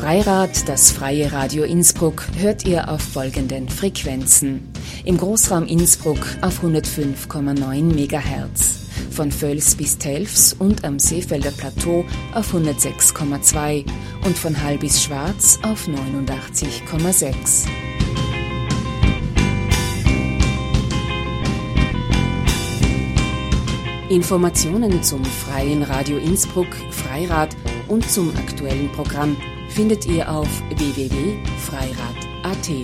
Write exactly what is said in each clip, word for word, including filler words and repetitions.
Freirad, das freie Radio Innsbruck, hört ihr auf folgenden Frequenzen. Im Großraum Innsbruck auf hundertfünf Komma neun Megahertz, von Völs bis Telfs und am Seefelder Plateau auf hundertsechs Komma zwei und von Hall bis Schwarz auf neunundachtzig Komma sechs. Informationen zum Freien Radio Innsbruck, Freirad und zum aktuellen Programm findet ihr auf w w w punkt freirad punkt a t.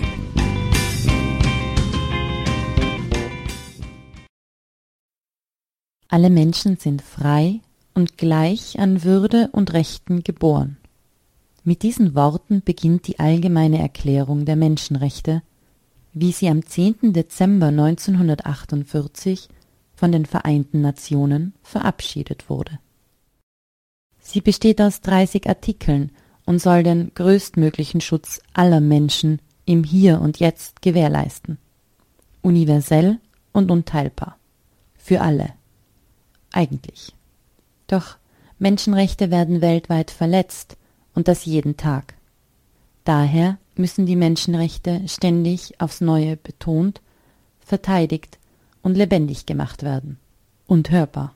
Alle Menschen sind frei und gleich an Würde und Rechten geboren. Mit diesen Worten beginnt die Allgemeine Erklärung der Menschenrechte, wie sie am zehnten Dezember neunzehnhundertachtundvierzig von den Vereinten Nationen verabschiedet wurde. Sie besteht aus dreißig Artikeln und soll den größtmöglichen Schutz aller Menschen im Hier und Jetzt gewährleisten. Universell und unteilbar. Für alle. Eigentlich. Doch Menschenrechte werden weltweit verletzt und das jeden Tag. Daher müssen die Menschenrechte ständig aufs Neue betont, verteidigt und lebendig gemacht werden und hörbar.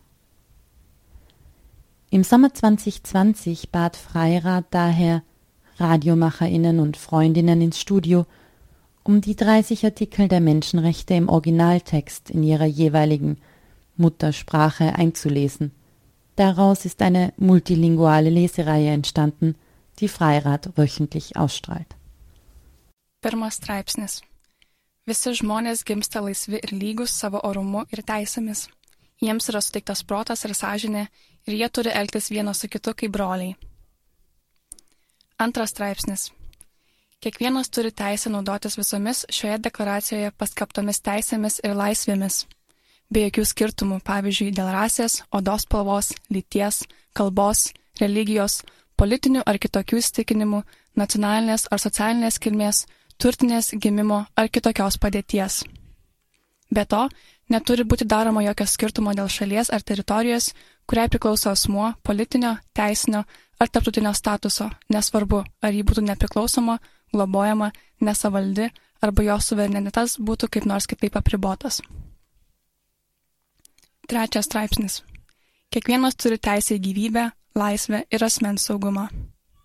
Im Sommer zwanzig zwanzig bat Freirad daher RadiomacherInnen und Freundinnen ins Studio, um die dreißig Artikel der Menschenrechte im Originaltext in ihrer jeweiligen Muttersprache einzulesen. Daraus ist eine multilinguale Lesereihe entstanden, die Freirad wöchentlich ausstrahlt. Pirmas straipsnis. Visi žmonės gimsta laisvi ir lygus savo orumu ir teisėmis. Jiems yra suteiktas protas ir sąžinė ir jie turi elgtis vienas su kitu kaip broliai. Antras straipsnis. Kiekvienas turi teisę naudotis visomis šioje deklaracijoje paskelbtomis teisėmis ir laisvėmis, be jokių skirtumų, pavyzdžiui, dėl rasės, odos spalvos, lyties, kalbos, religijos, politinių ar kitokių įsitikinimų, nacionalinės ar socialinės kilmės, turtinės, gimimo ar kitokios padėties. Be to, neturi būti daroma jokio skirtumo dėl šalies ar teritorijos, kuriai priklauso asmuo, politinio, teisinio ar tarptautinio statuso, nesvarbu, ar jį būtų nepriklausoma, globojama, nesavaldi arba jo suverenitas būtų kaip nors kitaip apribotas. Trečias straipsnis. Kiekvienas turi teisę į gyvybę, laisvę ir asmens saugumą.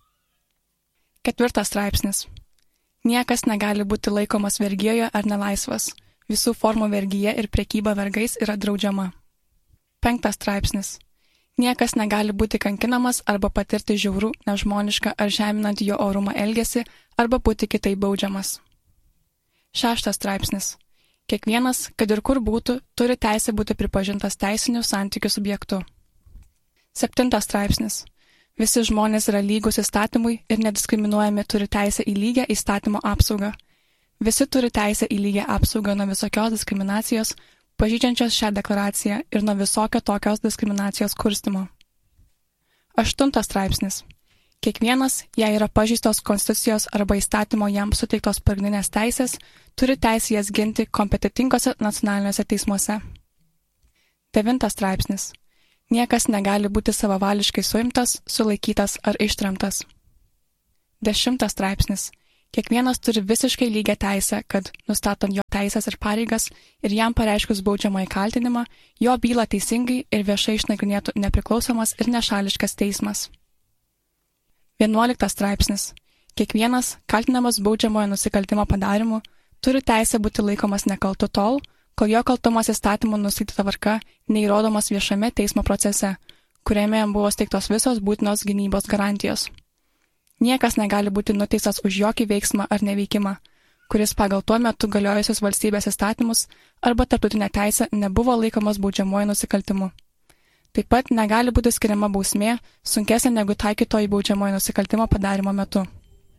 Ketvirtas straipsnis. Niekas negali būti laikomas vergijoje ar nelaisvas. Visų formų vergija ir prekyba vergais yra draudžiama. Penktas straipsnis. Niekas negali būti kankinamas arba patirti žiaurų, nežmonišką ar žeminant jo orumą elgesį arba būti kitaip baudžiamas. Šeštas straipsnis. Kiekvienas, kad ir kur būtų, turi teisę būti pripažintas teisinių santykių subjektu. Septintas straipsnis. Visi žmonės yra lygus įstatymui ir nediskriminuojami turi teisę į lygią įstatymo apsaugą. Visi turi teisę į lygią apsaugą nuo visokios diskriminacijos, pažeidžiančios šią deklaraciją ir nuo visokio tokios diskriminacijos kurstymo. Aštuntas straipsnis. Kiekvienas, jei yra pažeistos konstitucijos arba įstatymo jam suteiktos pagrindinės teisės, turi teisę jas ginti kompetitingose nacionaliniuose teismuose. Devintas straipsnis. Niekas negali būti savavališkai suimtas, sulaikytas ar ištremtas. Dešimtas straipsnis. Kiekvienas turi visiškai lygią teisę, kad, nustatant jo teisės ir pareigas ir jam pareiškus baudžiamąjį kaltinimą, jo bylą teisingai ir viešai išnagrinėtų nepriklausomas ir nešališkas teismas. Vienuoliktas straipsnis. Kiekvienas, kaltinamas baudžiamojo nusikaltimo padarimu, turi teisę būti laikomas nekaltu tol, kol jo kaltumas įstatymų nustatyta tvarka neįrodomas viešame teismo procese, kuriame jam buvo steigtos visos būtinos gynybos garantijos. Niekas negali būti nuteistas už jokį veiksmą ar neveikimą, kuris pagal tuo metu galiojusius valstybės įstatymus arba tarptautinę teisę nebuvo laikomas baudžiamuoju nusikaltimu. Taip pat negali būti skiriama bausmė sunkesnė negu taikytoji baudžiamojo nusikaltimo padarimo metu.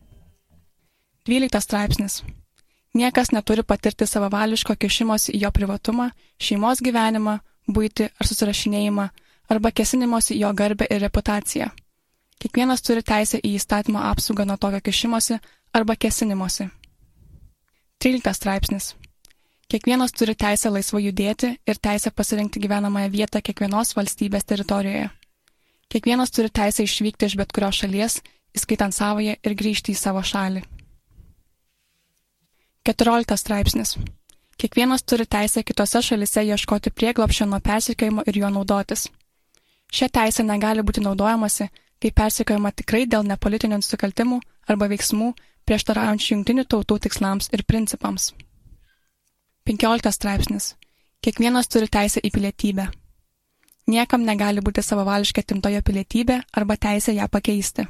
Dvyliktas straipsnis. Niekas neturi patirti savavališko kišimosi į jo privatumą, šeimos gyvenimą, buitį ar susirašinėjimą, arba kėsinimosi į jo garbę ir reputaciją. Kiekvienas turi teisę į įstatymo apsaugą nuo tokio kišimosi arba kėsinimosi. Tryliktas straipsnis. Kiekvienas turi teisę laisvai judėti ir teisę pasirinkti gyvenamąją vietą kiekvienos valstybės teritorijoje. Kiekvienas turi teisę išvykti iš bet kurios šalies, įskaitant savoje, ir grįžti į savo šalį. keturioliktas straipsnis. Kiekvienas turi teisę kitose šalise ieškoti prieglobsčio nuo persekiojimo ir jo naudotis. Šia teisė negali būti naudojamasi, kai persekiojama tikrai dėl nepolitinių nusikaltimų arba veiksmų prieštaraujančių jungtinių tautų tikslams ir principams. penkioliktas straipsnis. Kiekvienas turi teisę į pilietybę. Niekam negali būti savavališkai atimtoje pilietybė arba teisė ją pakeisti.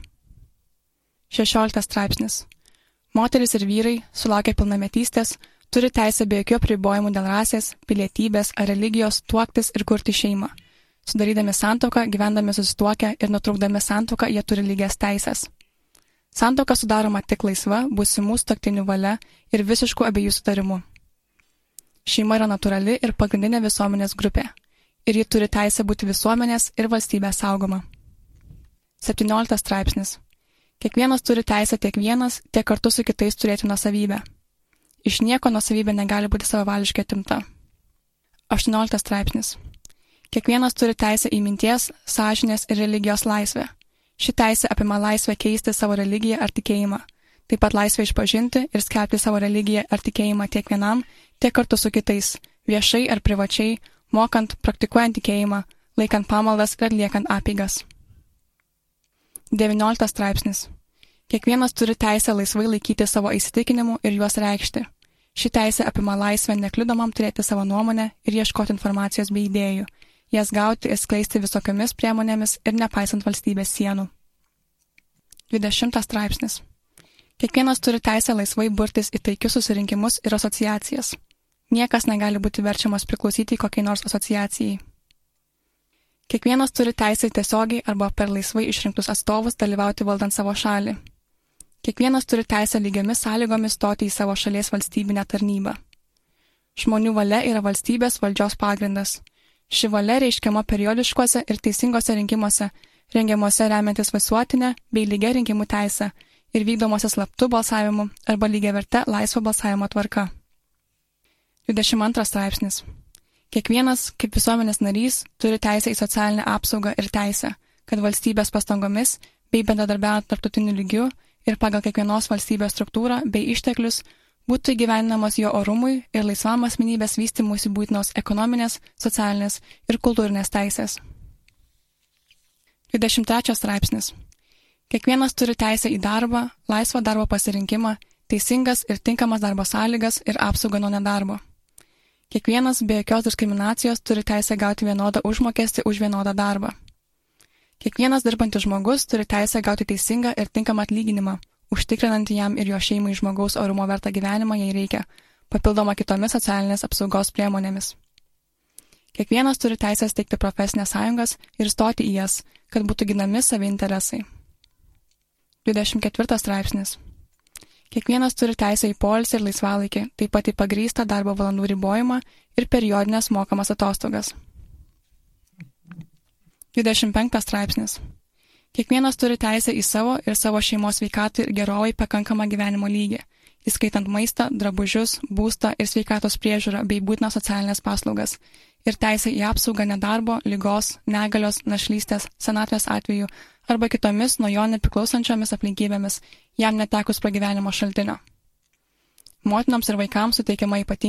šešioliktas straipsnis. Moteris ir vyrai, sulaukę pilnametystės, turi teisę be jokių apribojimų dėl rasės, pilietybės ar religijos tuoktis ir kurti šeimą. Sudarydami santuoką, gyvendami susituokę ir nutraukdami santuoką, jie turi lygias teisės. Santuoka sudaroma tik laisva, būsimų sutuoktinių valia ir visiškų abiejų sutarimu. Šeima yra natūrali ir pagrindinė visuomenės grupė, ir ji turi teisę būti visuomenės ir valstybės saugoma. septynioliktas straipsnis. Kiekvienas turi teisę tiek vienas, tiek kartu su kitais turėti nuosavybę. Iš nieko nuosavybė negali būti savavališkai atimta. aštuonioliktas straipsnis. Kiekvienas turi teisę į minties, sąžinės ir religijos laisvę. Ši teisė apima laisvę keisti savo religiją ar tikėjimą, taip pat laisvę išpažinti ir skelbti savo religiją ar tikėjimą tiek vienam, tiek kartu su kitais, viešai ar privačiai, mokant, praktikuojant tikėjimą, laikant pamaldas ir atliekant apeigas. devynioliktas straipsnis. Kiekvienas turi teisę laisvai laikyti savo įsitikinimų ir juos reikšti. Ši teisė apima laisvę nekliudomam turėti savo nuomonę ir ieškoti informacijos bei idėjų, jas gauti ir skleisti visokiamis priemonėmis ir nepaisant valstybės sienų. dvidešimtas straipsnis. Kiekvienas turi teisę laisvai burtis į taikius susirinkimus ir asociacijas. Niekas negali būti verčiamas priklausyti kokiai nors asociacijai. Kiekvienas turi teisę tiesiogiai arba per laisvai išrinktus atstovus dalyvauti valdant savo šalį. Kiekvienas turi teisę lygiomis sąlygomis stoti į savo šalies valstybinę tarnybą. Žmonių valia yra valstybės valdžios pagrindas. Ši valia reiškiama periodiškuose ir teisingose rinkimuose, rengiamuose remiantis visuotinę bei lygia rinkimų teisę ir vykdomose slaptų balsavimu arba lygiaverte laisvo balsavimo tvarka. dvidešimt antras straipsnis. Kiekvienas, kaip visuomenės narys, turi teisę į socialinę apsaugą ir teisę, kad valstybės pastangomis bei bendradarbiaujant tarptautiniu lygiu ir pagal kiekvienos valstybės struktūrą bei išteklius būtų įgyvendinamos jo orumui ir laisvam asmenybės vystymuisi būtinos ekonominės, socialinės ir kultūrinės teisės. dvidešimt trečias straipsnis. Kiekvienas turi teisę į darbą, laisvą darbo pasirinkimą, teisingas ir tinkamas darbo sąlygas ir apsaugą nuo nedarbo. Kiekvienas be jokios diskriminacijos turi teisę gauti vienodą užmokestį už vienodą darbą. Kiekvienas dirbantis žmogus turi teisę gauti teisingą ir tinkamą atlyginimą, užtikrinant jam ir jo šeimai žmogaus orumo vertą gyvenimą, jei reikia, papildoma kitomis socialinės apsaugos priemonėmis. Kiekvienas turi teisę steigti profesinės sąjungas ir stoti į jas, kad būtų ginami savi interesai. dvidešimt ketvirtas straipsnis. Kiekvienas turi teisę į poilsį ir laisvalaikį, taip pat į pagrįstą darbo valandų ribojimą ir periodinės mokamas atostogas. dvidešimt penktas straipsnis. Kiekvienas turi teisę į savo ir savo šeimos sveikatai ir gerovai pakankamą gyvenimo lygį, įskaitant maistą, drabužius, būstą ir sveikatos priežiūrą bei būtinas socialinės paslaugas, ir teisę į apsaugą nedarbo, ligos, negalios, našlystės, senatvės atveju arba kitomis nuo jo nepriklausančiomis aplinkybėmis, jam netekus pragyvenimo šaltinio. Motinoms ir vaikams suteikiama ypatinga